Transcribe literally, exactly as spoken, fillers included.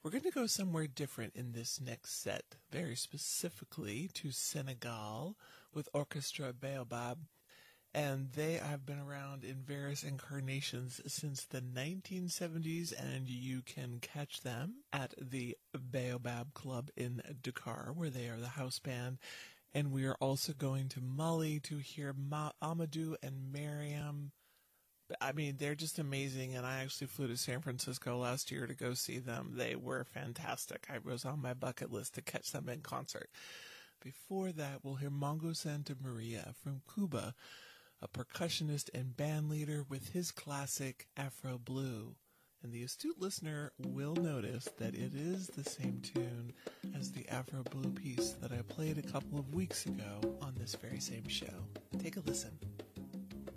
We're going to go somewhere different in this next set, very specifically to Senegal with Orchestra Baobab. And they have been around in various incarnations since the nineteen seventies, and you can catch them at the Baobab Club in Dakar, where they are the house band. And we are also going to Mali to hear Ma- Amadou and Mariam. I mean, they're just amazing, and I actually flew to San Francisco last year to go see them. They were fantastic. I was on my bucket list to catch them in concert. Before that, we'll hear Mongo Santa Maria from Cuba, a percussionist and band leader with his classic Afro Blue. And the astute listener will notice that it is the same tune as the Afro Blue piece that I played a couple of weeks ago on this very same show. Take a listen.